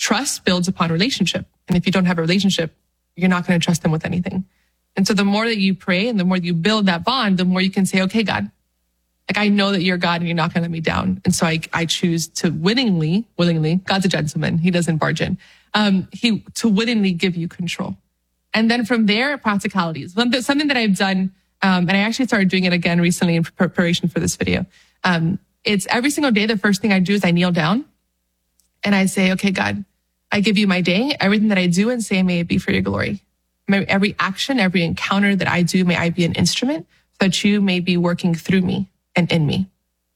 trust builds upon relationship. And if you don't have a relationship, you're not going to trust them with anything. And so the more that you pray and the more that you build that bond, the more you can say, okay, God, like I know that you're God and you're not going to let me down. And so I choose to willingly, God's a gentleman. He doesn't barge in. To willingly give you control. And then from there, practicalities. Something that I've done, and I actually started doing it again recently in preparation for this video. It's every single day, the first thing I do is I kneel down and I say, okay, God, I give you my day. Everything that I do and say, may it be for your glory. Every action, every encounter that I do, may I be an instrument so that you may be working through me and in me.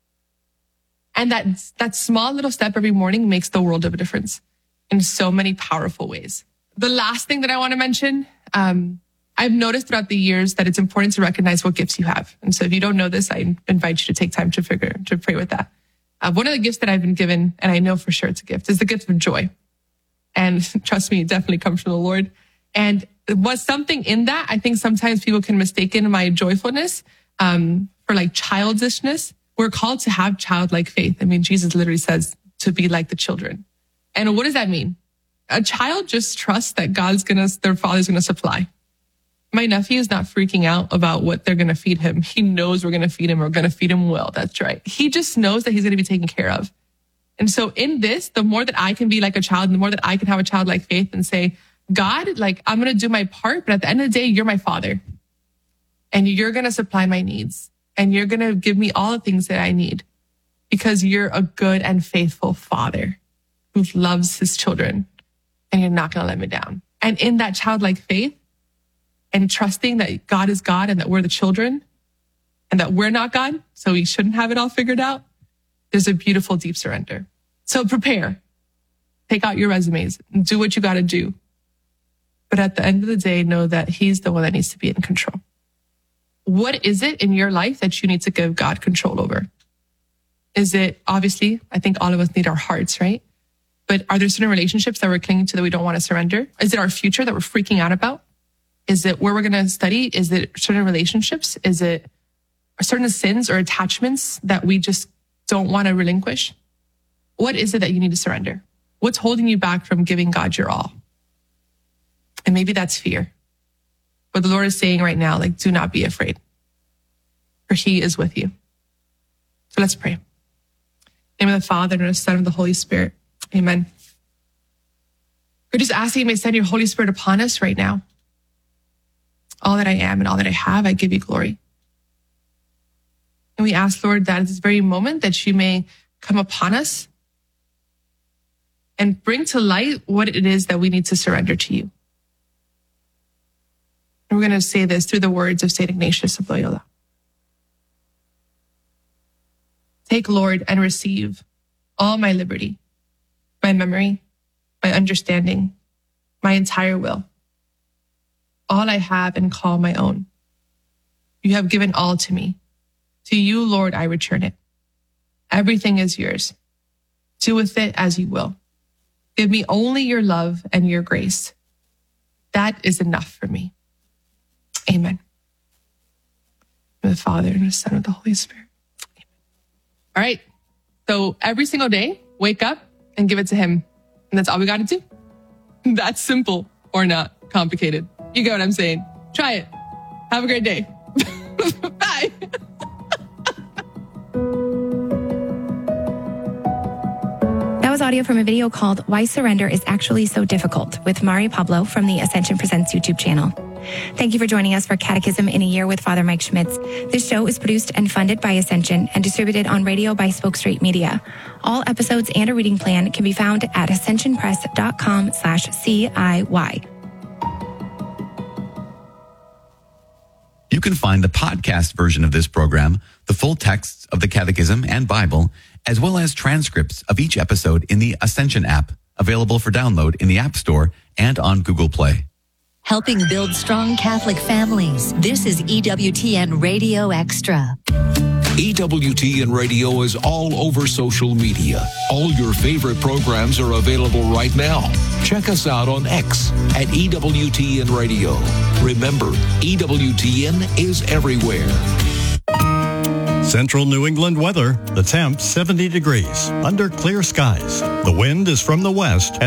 And that small little step every morning makes the world of a difference in so many powerful ways. The last thing that I want to mention, I've noticed throughout the years that it's important to recognize what gifts you have. And so if you don't know this, I invite you to take time to pray with that. One of the gifts that I've been given, and I know for sure it's a gift, is the gift of joy. And trust me, it definitely comes from the Lord. And was something in that, I think sometimes people can mistake my joyfulness for like childishness. We're called to have childlike faith. I mean, Jesus literally says to be like the children. And what does that mean? A child just trusts that their father's going to supply. My nephew is not freaking out about what they're going to feed him. He knows we're going to feed him. We're going to feed him well. That's right. He just knows that he's going to be taken care of. And so in this, the more that I can be like a child, the more that I can have a childlike faith and say, God, like I'm going to do my part, but at the end of the day, you're my father and you're going to supply my needs and you're going to give me all the things that I need because you're a good and faithful father who loves his children and you're not going to let me down. And in that childlike faith and trusting that God is God and that we're the children and that we're not God, so we shouldn't have it all figured out, there's a beautiful, deep surrender. So prepare, take out your resumes, do what you got to do. But at the end of the day, know that he's the one that needs to be in control. What is it in your life that you need to give God control over? Is it, obviously, I think all of us need our hearts, right? But are there certain relationships that we're clinging to that we don't want to surrender? Is it our future that we're freaking out about? Is it where we're going to study? Is it certain relationships? Is it certain sins or attachments that we just don't want to relinquish? What is it that you need to surrender? What's holding you back from giving God your all? And maybe that's fear. But the Lord is saying right now, like, do not be afraid, for he is with you. So let's pray. In the name of the Father, and of the Son, and of the Holy Spirit. Amen. We're just asking you may send your Holy Spirit upon us right now. All that I am and all that I have, I give you glory. And we ask, Lord, that at this very moment that you may come upon us and bring to light what it is that we need to surrender to you. And we're going to say this through the words of St. Ignatius of Loyola. Take, Lord, and receive all my liberty, my memory, my understanding, my entire will, all I have and call my own. You have given all to me. To you, Lord, I return it. Everything is yours. Do with it as you will. Give me only your love and your grace. That is enough for me. Amen. In the Father, and of the Son, and of the Holy Spirit. Amen. All right. So every single day, wake up and give it to him. And that's all we got to do. That's simple or not complicated. You get what I'm saying? Try it. Have a great day. Bye. That was audio from a video called Why Surrender is Actually So Difficult with Mari Pablo from the Ascension Presents YouTube channel. Thank you for joining us for Catechism in a Year with Father Mike Schmitz. This show is produced and funded by Ascension and distributed on radio by Spoke Street Media. All episodes and a reading plan can be found at ascensionpress.com/CIY. You can find the podcast version of this program, the full texts of the Catechism and Bible, as well as transcripts of each episode in the Ascension app, available for download in the App Store and on Google Play. Helping build strong Catholic families. This is EWTN Radio Extra. EWTN Radio is all over social media. All your favorite programs are available right now. Check us out on X at EWTN Radio. Remember, EWTN is everywhere. Central New England weather. The temp 70 degrees under clear skies. The wind is from the west.